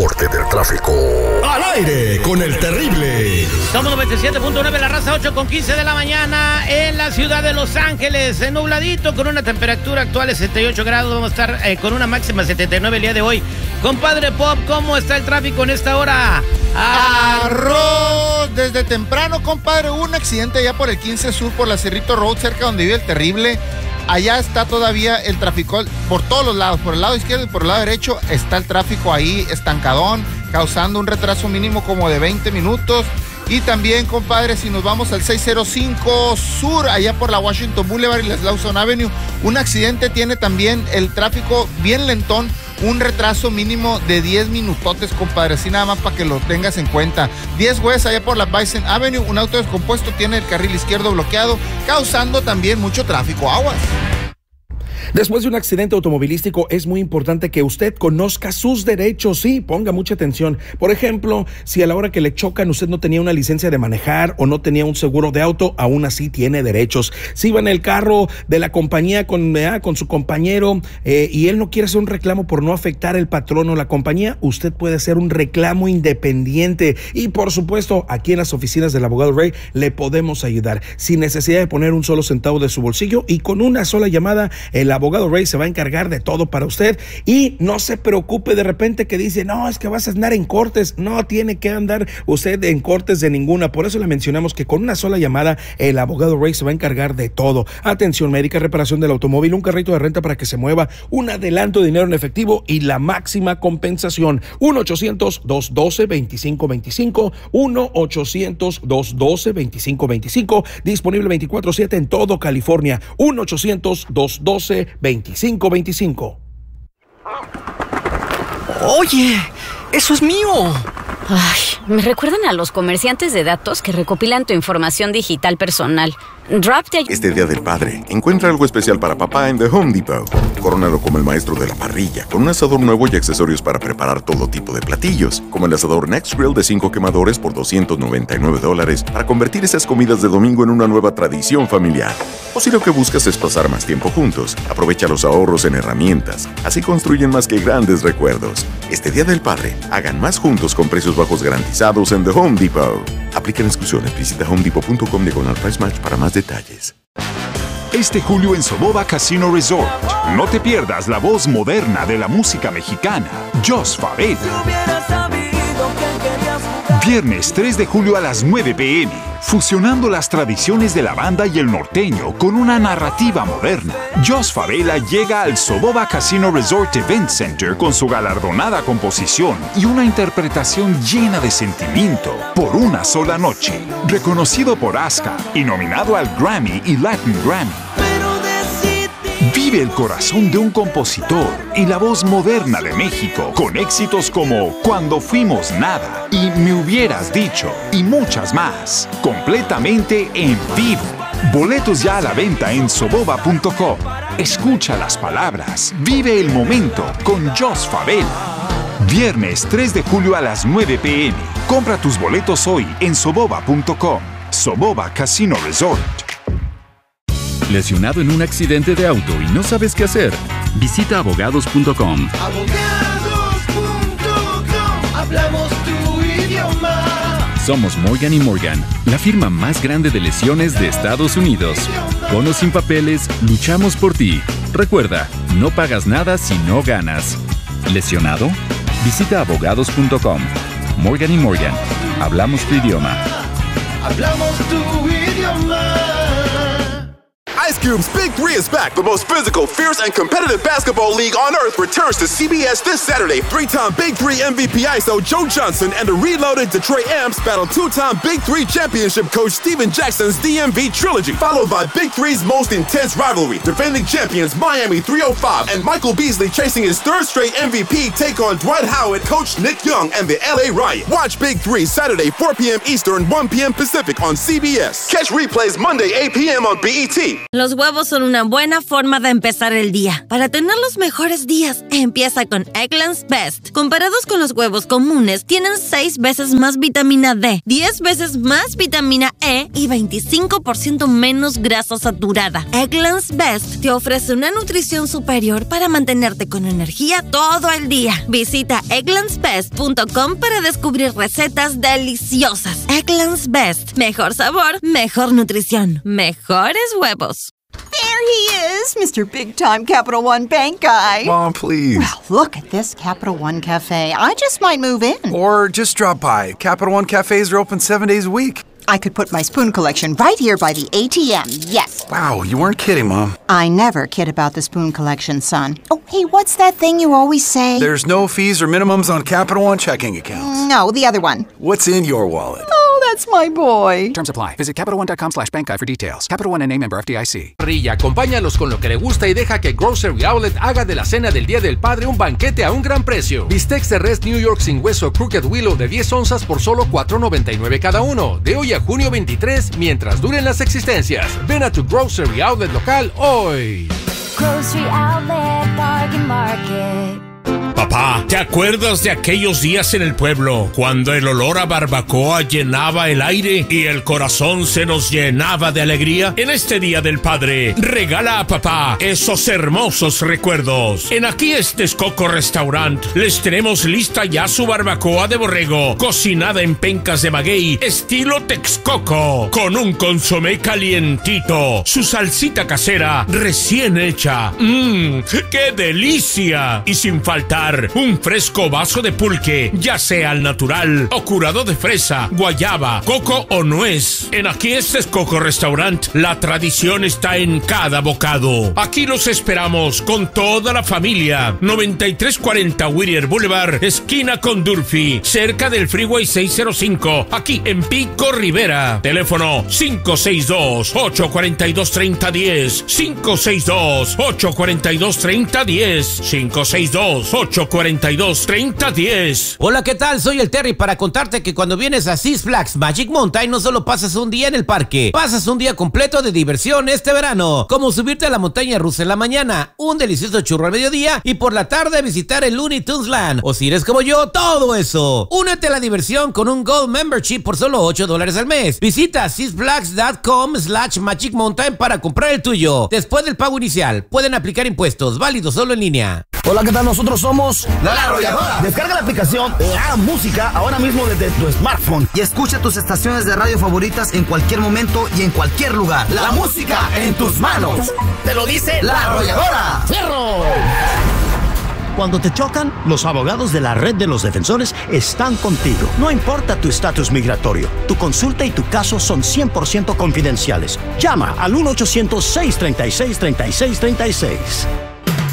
reporte del tráfico. Al aire con el terrible. Somos 97.9, la raza, 8:15 de la mañana en la ciudad de Los Ángeles. Nubladito con una temperatura actual de 68 grados. Vamos a estar con una máxima 79 el día de hoy. Compadre Pop, ¿cómo está el tráfico en esta hora? Arroz, desde temprano, compadre, hubo un accidente allá por el 15 Sur, por la Cerrito Road, cerca donde vive el terrible. Allá está todavía el tráfico por todos los lados, por el lado izquierdo y por el lado derecho está el tráfico ahí estancadón, causando un retraso mínimo como de 20 minutos. Y también, compadre, si nos vamos al 605 Sur, allá por la Washington Boulevard y la Slauson Avenue, un accidente tiene también el tráfico bien lentón, un retraso mínimo de 10 minutotes, compadre, así nada más para que lo tengas en cuenta. 10 West, allá por la Bison Avenue, un auto descompuesto tiene el carril izquierdo bloqueado, causando también mucho tráfico. Aguas. Después de un accidente automovilístico es muy importante que usted conozca sus derechos. Sí, ponga mucha atención. Por ejemplo, si a la hora que le chocan usted no tenía una licencia de manejar o no tenía un seguro de auto, aún así tiene derechos. Si va en el carro de la compañía con su compañero y él no quiere hacer un reclamo por no afectar el patrón o la compañía, usted puede hacer un reclamo independiente. Y por supuesto, aquí en las oficinas del abogado Ray le podemos ayudar sin necesidad de poner un solo centavo de su bolsillo, y con una sola llamada el abogado Ray se va a encargar de todo para usted. Y no se preocupe de repente que dice, no, es que vas a andar en cortes. No tiene que andar usted en cortes de ninguna. Por eso le mencionamos que con una sola llamada el abogado Ray se va a encargar de todo. Atención médica, reparación del automóvil, un carrito de renta para que se mueva, un adelanto de dinero en efectivo y la máxima compensación. 1-800-212-2525, 1-800-212-2525, disponible 24/7 en todo California. 1-800-212-2525. Oye, eso es mío. Ay, me recuerdan a los comerciantes de datos que recopilan tu información digital personal. Drop te... Este Día del Padre, encuentra algo especial para papá en The Home Depot. Corónalo como el maestro de la parrilla, con un asador nuevo y accesorios para preparar todo tipo de platillos, como el asador Next Grill de 5 quemadores por $299 para convertir esas comidas de domingo en una nueva tradición familiar. O si lo que buscas es pasar más tiempo juntos, aprovecha los ahorros en herramientas. Así construyen más que grandes recuerdos. Este Día del Padre, hagan más juntos con precios bajos garantizados en The Home Depot. Aplican exclusiones. Visita homedepot.com/price match para más detalles. Este julio en Soboba Casino Resort, no te pierdas la voz moderna de la música mexicana, Jos Favela. Viernes 3 de julio a las 9 p.m., fusionando las tradiciones de la banda y el norteño con una narrativa moderna. Jos Favela llega al Soboba Casino Resort Event Center con su galardonada composición y una interpretación llena de sentimiento por una sola noche. Reconocido por ASCA y nominado al Grammy y Latin Grammy. Vive el corazón de un compositor y la voz moderna de México con éxitos como Cuando Fuimos Nada y Me Hubieras Dicho y muchas más, completamente en vivo. Boletos ya a la venta en soboba.com. Escucha las palabras, vive el momento con Jos Favela. Viernes 3 de julio a las 9 p.m. Compra tus boletos hoy en soboba.com. Soboba Casino Resort. ¿Lesionado en un accidente de auto y no sabes qué hacer? Visita abogados.com. Abogados.com, hablamos tu idioma. Somos Morgan & Morgan, la firma más grande de lesiones de Estados Unidos. Con o sin papeles, luchamos por ti. Recuerda, no pagas nada si no ganas. ¿Lesionado? Visita abogados.com. Morgan & Morgan, hablamos tu idioma. Hablamos tu idioma. Ice Cube's Big Three is back. The most physical, fierce, and competitive basketball league on earth returns to CBS this Saturday. Three-time Big Three MVP ISO Joe Johnson and the reloaded Detroit Amps battle two-time Big Three championship coach Steven Jackson's DMV trilogy, followed by Big Three's most intense rivalry. Defending champions Miami 305 and Michael Beasley chasing his third straight MVP take on Dwight Howard, coach Nick Young, and the LA Riot. Watch Big Three Saturday 4 p.m. Eastern, 1 p.m. Pacific on CBS. Catch replays Monday 8 p.m. on BET. Los huevos son una buena forma de empezar el día. Para tener los mejores días, empieza con Eggland's Best. Comparados con los huevos comunes, tienen 6 veces más vitamina D, 10 veces más vitamina E y 25% menos grasa saturada. Eggland's Best te ofrece una nutrición superior para mantenerte con energía todo el día. Visita egglandsbest.com para descubrir recetas deliciosas. Eggland's Best. Mejor sabor, mejor nutrición, mejores huevos. There he is, Mr. Big Time Capital One Bank guy. Mom, please. Well, look at this Capital One Cafe. I just might move in. Or just drop by. Capital One cafes are open 7 days a week. I could put my spoon collection right here by the ATM, yes. Wow, you weren't kidding, Mom. I never kid about the spoon collection, son. Oh, hey, what's that thing you always say? There's no fees or minimums on Capital One checking accounts. No, the other one. What's in your wallet? Oh, that's my boy. Terms apply. Visit CapitalOne.com/bankguide for details. Capital One NA, member FDIC. Acompáñalos con lo que le gusta y deja que Grocery Outlet haga de la cena del Día del Padre un banquete a un gran precio. Bistecs de res New York sin hueso Crooked Willow de 10 onzas por solo $4.99 cada uno. De hoy a junio 23, mientras duren las existencias. Ven a tu Grocery Outlet local hoy. Grocery Outlet Bargain Market. Papá, ¿te acuerdas de aquellos días en el pueblo cuando el olor a barbacoa llenaba el aire y el corazón se nos llenaba de alegría? En este Día del Padre, regala a papá esos hermosos recuerdos. En Aquí es Texcoco Restaurant les tenemos lista ya su barbacoa de borrego, cocinada en pencas de maguey, estilo Texcoco, con un consomé calientito, su salsita casera recién hecha. ¡Qué delicia! Y sin faltar un fresco vaso de pulque, ya sea al natural o curado de fresa, guayaba, coco o nuez. En Aquí es Texcoco Restaurant, la tradición está en cada bocado. Aquí los esperamos con toda la familia. 9340 Whittier Boulevard, esquina con Durfee, cerca del Freeway 605, aquí en Pico Rivera. Teléfono 562-842-3010, 562-842-3010, 562-842-3010. Hola, ¿qué tal? Soy el Terry para contarte que cuando vienes a Six Flags Magic Mountain no solo pasas un día en el parque, pasas un día completo de diversión este verano, como subirte a la montaña rusa en la mañana, un delicioso churro al mediodía y por la tarde visitar el Looney Tunes Land, o si eres como yo, todo eso. Únete a la diversión con un Gold Membership por solo $8 al mes. Visita sixflags.com/Magic Mountain para comprar el tuyo. Después del pago inicial, pueden aplicar impuestos, válido solo en línea. Hola, ¿qué tal? Nosotros somos La Arrolladora. Descarga la aplicación La Música ahora mismo desde tu smartphone y escucha tus estaciones de radio favoritas en cualquier momento y en cualquier lugar. La música en tus manos. Te lo dice La Arrolladora. ¡Fierro! Cuando te chocan, los abogados de la Red de los Defensores están contigo. No importa tu estatus migratorio, tu consulta y tu caso son 100% confidenciales. Llama al 1-800-636-3636.